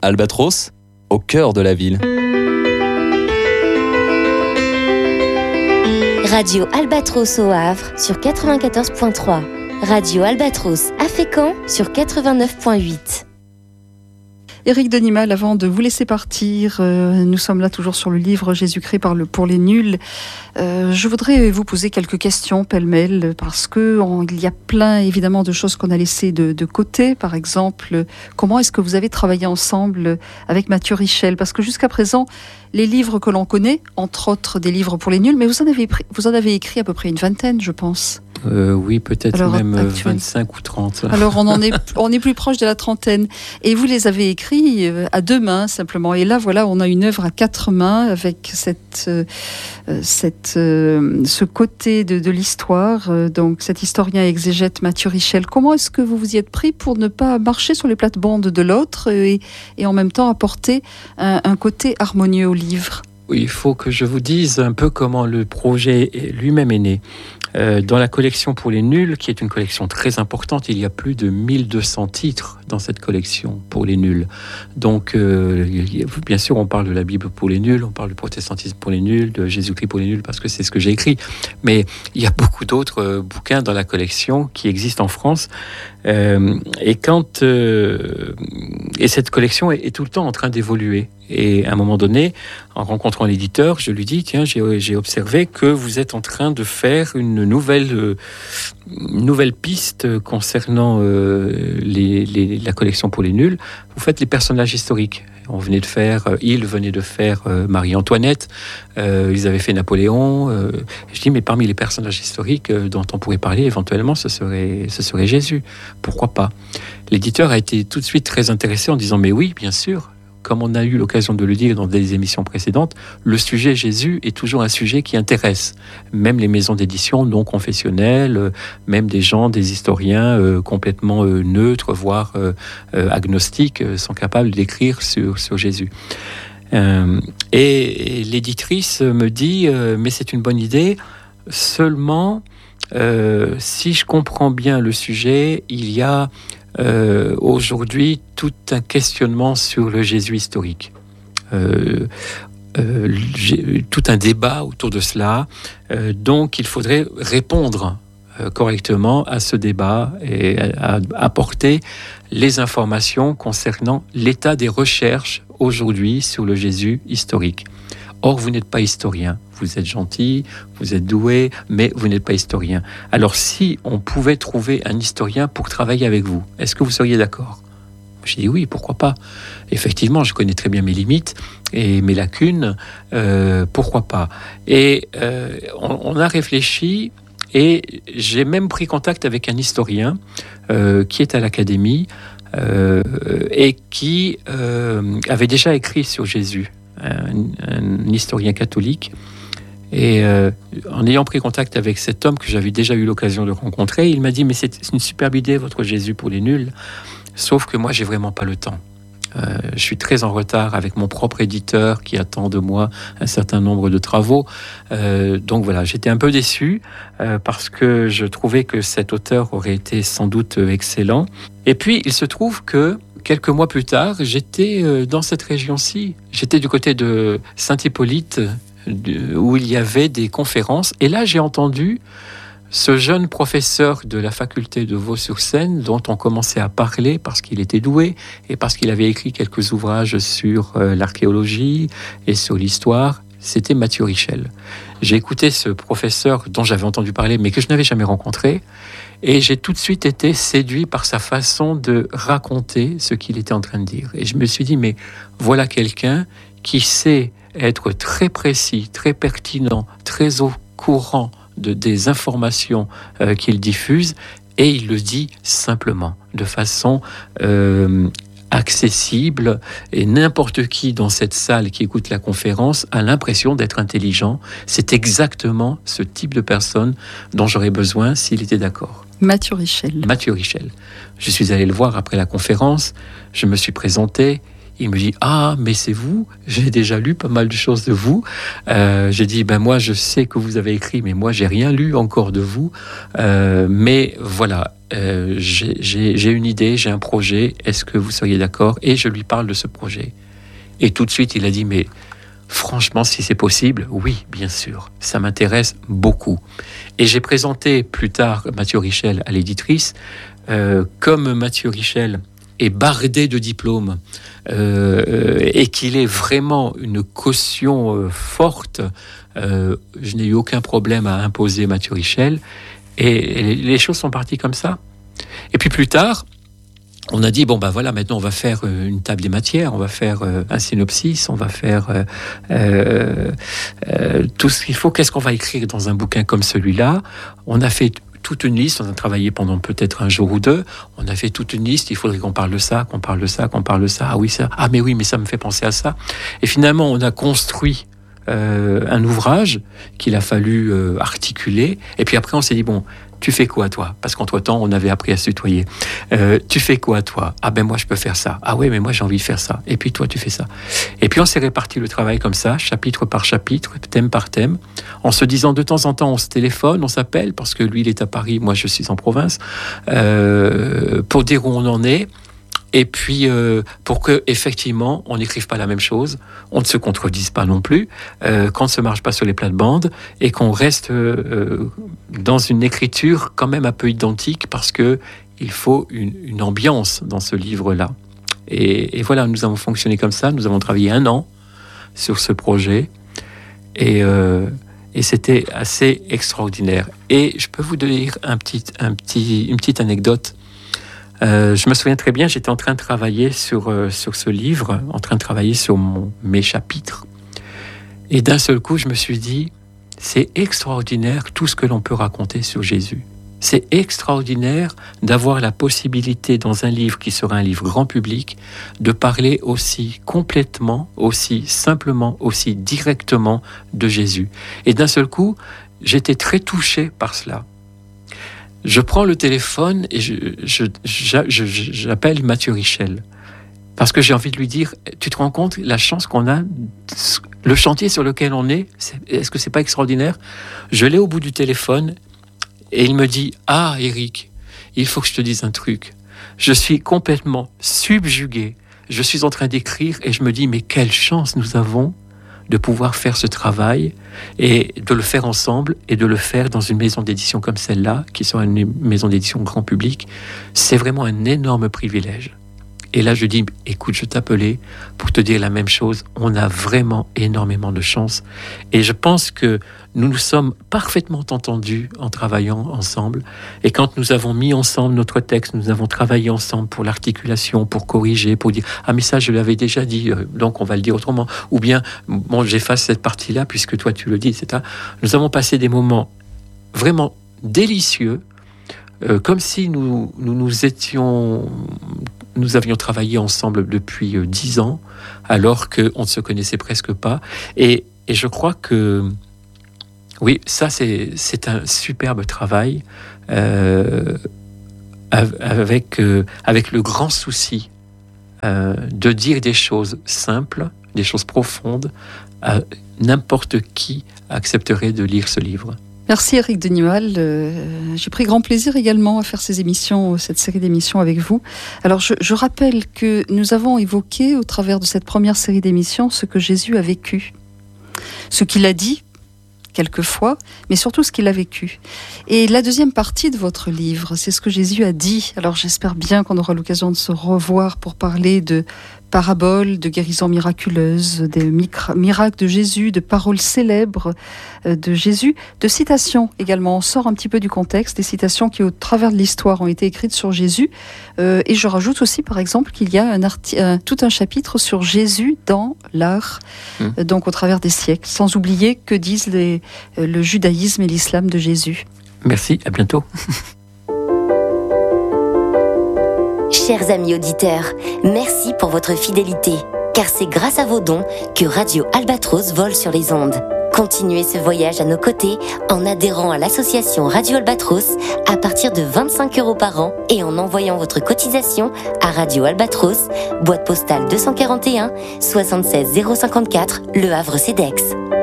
Albatros, au cœur de la ville. Radio Albatros au Havre sur 94.3. Radio Albatros à Fécamp sur 89.8. Éric Denimal, avant de vous laisser partir, nous sommes là toujours sur le livre Jésus-Christ parle pour les nuls. Je voudrais vous poser quelques questions pêle-mêle parce il y a plein évidemment de choses qu'on a laissées de côté. Par exemple, comment est-ce que vous avez travaillé ensemble avec Mathieu Richel? Parce que jusqu'à présent, les livres que l'on connaît, entre autres des livres pour les nuls, mais vous en avez écrit à peu près une vingtaine, je pense. Oui, peut-être alors, même 25 ou 30. Alors on est plus proche de la trentaine. Et vous les avez écrits à 2 mains simplement. Et là, voilà, on a une œuvre à 4 mains avec ce côté de l'histoire. Donc cet historien exégète Mathieu Richel. Comment est-ce que vous vous y êtes pris pour ne pas marcher sur les plates-bandes de l'autre et en même temps apporter un côté harmonieux au livre? Oui, il faut que je vous dise un peu comment le projet lui-même est né. Dans la collection pour les nuls, qui est une collection très importante, il y a plus de 1200 titres dans cette collection pour les nuls. Donc, bien sûr, on parle de la Bible pour les nuls, on parle du protestantisme pour les nuls, de Jésus-Christ pour les nuls, parce que c'est ce que j'ai écrit. Mais il y a beaucoup d'autres bouquins dans la collection qui existent en France. Et cette collection est tout le temps en train d'évoluer. Et à un moment donné, en rencontrant l'éditeur, je lui dis, tiens, j'ai observé que vous êtes en train de faire une nouvelle piste concernant la collection pour les nuls. Vous faites les personnages historiques. Il venait de faire Marie-Antoinette, ils avaient fait Napoléon. Je dis, mais parmi les personnages historiques dont on pourrait parler éventuellement, ce serait Jésus. Pourquoi pas? L'éditeur a été tout de suite très intéressé en disant, mais oui, bien sûr. Comme on a eu l'occasion de le dire dans des émissions précédentes, le sujet Jésus est toujours un sujet qui intéresse. Même les maisons d'édition non confessionnelles, même des historiens complètement neutres, voire agnostiques, sont capables d'écrire sur Jésus. Et l'éditrice me dit, mais c'est une bonne idée, seulement si je comprends bien le sujet, il y a aujourd'hui tout un questionnement sur le Jésus historique. Tout un débat autour de cela. Donc il faudrait répondre correctement à ce débat et à apporter les informations concernant l'état des recherches aujourd'hui sur le Jésus historique. Or, vous n'êtes pas historien. Vous êtes gentil, vous êtes doué, mais vous n'êtes pas historien. Alors, si on pouvait trouver un historien pour travailler avec vous, est-ce que vous seriez d'accord? J'ai dit oui, pourquoi pas? Effectivement, je connais très bien mes limites et mes lacunes. Pourquoi pas? Et on a réfléchi et j'ai même pris contact avec un historien qui est à l'Académie et qui avait déjà écrit sur Jésus. Un historien catholique. Et en ayant pris contact avec cet homme que j'avais déjà eu l'occasion de rencontrer, il m'a dit, mais c'est une superbe idée, votre Jésus pour les nuls, sauf que moi, j'ai vraiment pas le temps. Je suis très en retard avec mon propre éditeur qui attend de moi un certain nombre de travaux. Donc voilà, j'étais un peu déçu parce que je trouvais que cet auteur aurait été sans doute excellent. Et puis, il se trouve que quelques mois plus tard, j'étais dans cette région-ci. J'étais du côté de Saint-Hippolyte, où il y avait des conférences. Et là, j'ai entendu ce jeune professeur de la faculté de Vaux-sur-Seine, dont on commençait à parler parce qu'il était doué et parce qu'il avait écrit quelques ouvrages sur l'archéologie et sur l'histoire. C'était Mathieu Richel. J'ai écouté ce professeur dont j'avais entendu parler, mais que je n'avais jamais rencontré. Et j'ai tout de suite été séduit par sa façon de raconter ce qu'il était en train de dire. Et je me suis dit, mais voilà quelqu'un qui sait être très précis, très pertinent, très au courant des informations qu'il diffuse, et il le dit simplement, de façon accessible, et n'importe qui dans cette salle qui écoute la conférence a l'impression d'être intelligent. C'est exactement ce type de personne dont j'aurais besoin s'il était d'accord. Mathieu Richel. Je suis allé le voir après la conférence, je me suis présenté. Il me dit, ah, mais c'est vous, j'ai déjà lu pas mal de choses de vous. J'ai dit, moi, je sais que vous avez écrit, mais moi, j'ai rien lu encore de vous. Mais voilà. j'ai une idée, j'ai un projet, est-ce que vous seriez d'accord ? Et je lui parle de ce projet. Et tout de suite, il a dit, mais franchement, si c'est possible, oui, bien sûr, ça m'intéresse beaucoup. Et j'ai présenté plus tard Mathieu Richel à l'éditrice. Comme Mathieu Richel est bardé de diplômes et qu'il est vraiment une caution forte, je n'ai eu aucun problème à imposer Mathieu Richel. Et les choses sont parties comme ça. Et puis plus tard, on a dit, bon, ben voilà, maintenant on va faire une table des matières, on va faire un synopsis, on va faire tout ce qu'il faut. Qu'est-ce qu'on va écrire dans un bouquin comme celui-là ? On a fait toute une liste, on a travaillé pendant peut-être un jour ou deux, on a fait toute une liste, il faudrait qu'on parle de ça, qu'on parle de ça, qu'on parle de ça, ah oui, ça, ah mais oui, mais ça me fait penser à ça. Et finalement, on a construit un ouvrage qu'il a fallu articuler, et puis après on s'est dit, bon, tu fais quoi toi ? Parce qu'entre-temps, on avait appris à se tutoyer. Tu fais quoi toi ? Ah ben moi je peux faire ça. Ah ouais, mais moi j'ai envie de faire ça. Et puis toi tu fais ça. Et puis on s'est réparti le travail comme ça, chapitre par chapitre, thème par thème, en se disant de temps en temps on se téléphone, on s'appelle, parce que lui il est à Paris, moi je suis en province, pour dire où on en est. Et puis, pour que effectivement, on n'écrive pas la même chose, on ne se contredise pas non plus, qu'on ne se marche pas sur les plates-bandes, et qu'on reste dans une écriture quand même un peu identique, parce que il faut une ambiance dans ce livre-là. Et voilà, nous avons fonctionné comme ça. Nous avons travaillé 1 an sur ce projet, et c'était assez extraordinaire. Et je peux vous donner une petite anecdote. Je me souviens très bien, j'étais en train de travailler sur ce livre, en train de travailler sur mes chapitres. Et d'un seul coup, je me suis dit, c'est extraordinaire tout ce que l'on peut raconter sur Jésus. C'est extraordinaire d'avoir la possibilité, dans un livre qui sera un livre grand public, de parler aussi complètement, aussi simplement, aussi directement de Jésus. Et d'un seul coup, j'étais très touché par cela. Je prends le téléphone et j'appelle Mathieu Richel, parce que j'ai envie de lui dire, tu te rends compte la chance qu'on a, le chantier sur lequel on est-ce que c'est pas extraordinaire ? Je l'ai au bout du téléphone et il me dit, ah Eric, il faut que je te dise un truc, je suis complètement subjugué, je suis en train d'écrire et je me dis, mais quelle chance nous avons de pouvoir faire ce travail et de le faire ensemble et de le faire dans une maison d'édition comme celle-là, qui sera une maison d'édition grand public. C'est vraiment un énorme privilège. Et là, je dis, écoute, je t'appelais pour te dire la même chose. On a vraiment énormément de chance. Et je pense que nous nous sommes parfaitement entendus en travaillant ensemble. Et quand nous avons mis ensemble notre texte, nous avons travaillé ensemble pour l'articulation, pour corriger, pour dire, ah mais ça, je l'avais déjà dit, donc on va le dire autrement. Ou bien, bon, j'efface cette partie-là puisque toi, tu le dis, etc. Nous avons passé des moments vraiment délicieux, comme si nous avions travaillé ensemble depuis 10 ans, alors qu'on ne se connaissait presque pas. Et je crois que, oui, ça, c'est un superbe travail, avec le grand souci de dire des choses simples, des choses profondes, à n'importe qui accepterait de lire ce livre. Merci Éric Denimal. J'ai pris grand plaisir également à faire cette série d'émissions avec vous. Alors je rappelle que nous avons évoqué au travers de cette première série d'émissions ce que Jésus a vécu, ce qu'il a dit quelquefois, mais surtout ce qu'il a vécu. Et la deuxième partie de votre livre, c'est ce que Jésus a dit. Alors j'espère bien qu'on aura l'occasion de se revoir pour parler de paraboles, de guérisons miraculeuses, des miracles de Jésus, de paroles célèbres de Jésus, de citations également. On sort un petit peu du contexte, des citations qui au travers de l'histoire ont été écrites sur Jésus. Et je rajoute aussi par exemple qu'il y a tout un chapitre sur Jésus dans l'art, donc au travers des siècles, sans oublier que disent le judaïsme et l'islam de Jésus. Merci, à bientôt. Chers amis auditeurs, merci pour votre fidélité, car c'est grâce à vos dons que Radio Albatros vole sur les ondes. Continuez ce voyage à nos côtés en adhérant à l'association Radio Albatros à partir de 25 € par an et en envoyant votre cotisation à Radio Albatros, boîte postale 241 76 054, Le Havre CEDEX.